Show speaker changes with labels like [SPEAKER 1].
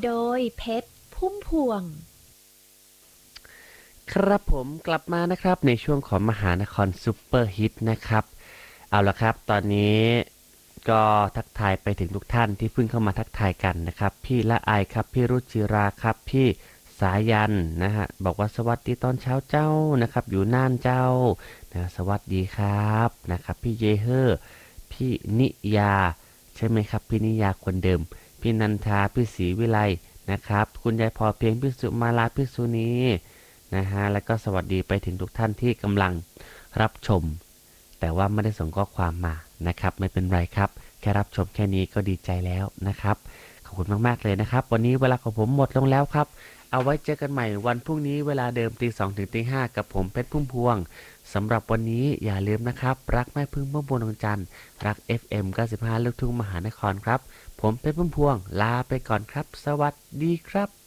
[SPEAKER 1] โดยเพชรพุ่มพวง
[SPEAKER 2] ครับผมกลับมานะครับในช่วงของมหานครซูเปอร์ฮิตนะครับเอาละครับตอนนี้ก็ทักทายไปถึงทุกท่านที่เพิ่งเข้ามาทักทายกันนะครับพี่ละอายครับพี่รุจิราครับพี่สายันนะฮะบอกว่าสวัสดีตอนเช้าเจ้านะครับอยู่น่านเจ้านะสวัสดีครับนะครับพี่เยเฮอร์พี่นิยาใช่ไหมครับพี่นิยาคนเดิมพี่นันทาพี่ศรีวิไลนะครับคุณยายพอเพียงพี่สุมาลาพี่สุนีนะฮะแล้วก็สวัสดีไปถึงทุกท่านที่กำลังรับชมแต่ว่าไม่ได้ส่งข้อความมานะครับไม่เป็นไรครับแค่รับชมแค่นี้ก็ดีใจแล้วนะครับขอบคุณมากๆเลยนะครับวันนี้เวลาของผมหมดลงแล้วครับเอาไว้เจอกันใหม่วันพรุ่งนี้เวลาเดิมตี 2 ถึงตี 5กับผมเพชรพุ่มพวงสำหรับวันนี้อย่าลืมนะครับรักแม่พึ่งพุ่มพวงดวงจันทร์รัก FM 95ลูกทุ่งมหานครครับผมเพชรพุ่มพวงลาไปก่อนครับสวัสดีครับ